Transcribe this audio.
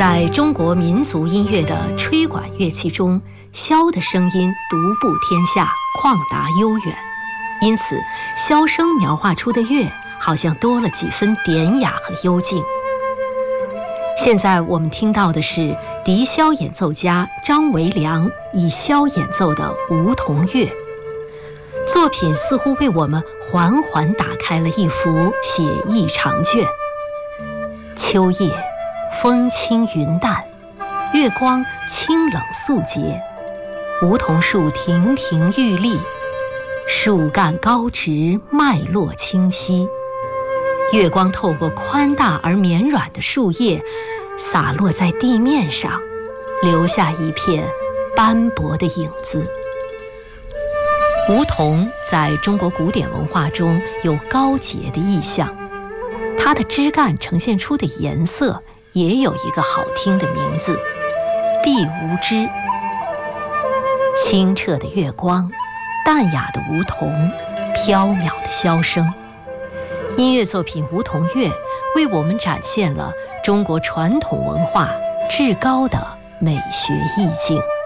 在中国民族音乐的吹管乐器中，箫的声音独步天下，旷达悠远，因此箫声描画出的乐好像多了几分典雅和幽静。现在我们听到的是笛箫演奏家张维良以箫演奏的梧桐乐，作品似乎为我们缓缓打开了一幅写意长卷。秋夜，风轻云淡，月光清冷素洁，梧桐树亭亭玉立，树干高直，脉络清晰。月光透过宽大而绵软的树叶，洒落在地面上，留下一片斑驳的影子。梧桐在中国古典文化中有高洁的意象，它的枝干呈现出的颜色也有一个好听的名字——碧梧枝。清澈的月光，淡雅的梧桐，飘渺的箫声。音乐作品《梧桐乐》为我们展现了中国传统文化至高的美学意境。